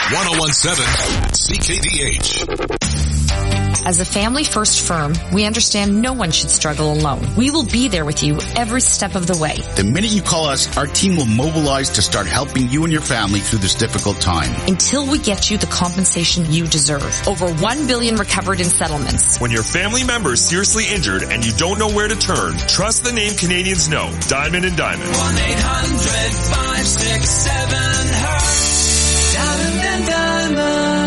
1017 CKDH. As a family-first firm, we understand no one should struggle alone. We will be there with you every step of the way. The minute you call us, our team will mobilize to start helping you and your family through this difficult time. Until we get you the compensation you deserve. Over $1 billion recovered in settlements. When your family member is seriously injured and you don't know where to turn, trust the name Canadians know. Diamond and Diamond. 1-800-567-HURT. Diamond and Diamond.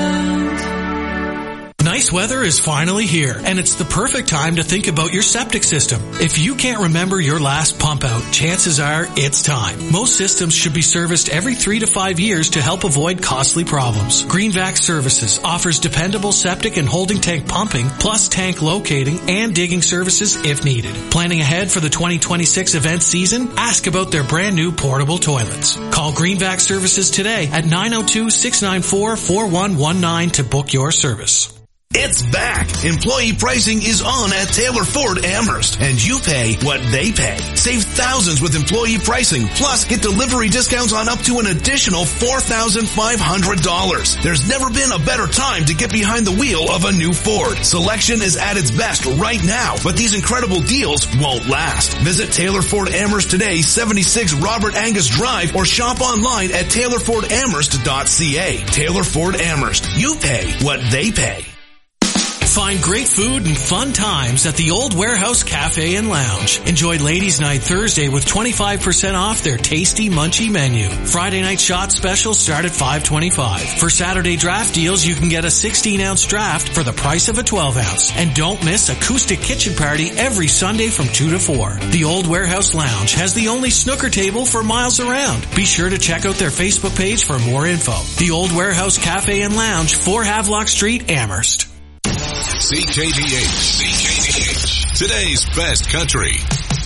Nice weather is finally here, and it's the perfect time to think about your septic system. If you can't remember your last pump out, chances are it's time. Most systems should be serviced every 3 to 5 years to help avoid costly problems. Greenvac Services offers dependable septic and holding tank pumping, plus tank locating and digging services if needed. Planning ahead for the 2026 event season? Ask about their brand new portable toilets. Call Greenvac Services today at 902-694-4119 to book your service. It's back. Employee pricing is on at Taylor Ford Amherst, and you pay what they pay. Save thousands with employee pricing, plus get delivery discounts on up to an additional $4,500. There's never been a better time to get behind the wheel of a new Ford. Selection is at its best right now, but these incredible deals won't last. Visit Taylor Ford Amherst today, 76 Robert Angus Drive, or shop online at taylorfordamherst.ca. Taylor Ford Amherst. You pay what they pay. Find great food and fun times at the Old Warehouse Cafe and Lounge. Enjoy Ladies' Night Thursday with 25% off their tasty munchy menu. Friday night shot specials start at $5.25. For Saturday draft deals, you can get a 16-ounce draft for the price of a 12-ounce. And don't miss Acoustic Kitchen Party every Sunday from 2 to 4. The Old Warehouse Lounge has the only snooker table for miles around. Be sure to check out their Facebook page for more info. The Old Warehouse Cafe and Lounge, 4 Havelock Street, Amherst. CKDH. Today's best country.